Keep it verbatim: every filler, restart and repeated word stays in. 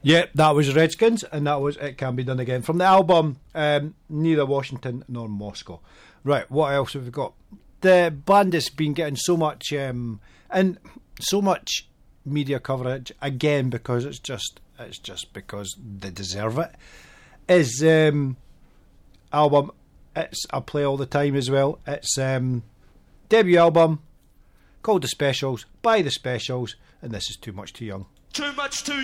Yeah, that was Redskins, and that was It Can Be Done Again. From the album, um, Neither Washington Nor Moscow. Right, what else have we got? The band has been getting so much, um, and so much media coverage, again, because it's just, it's just because they deserve it, is um, album, it's I play all the time as well. It's um, debut album, called The Specials, by The Specials, and this is Too Much Too Young. Too much too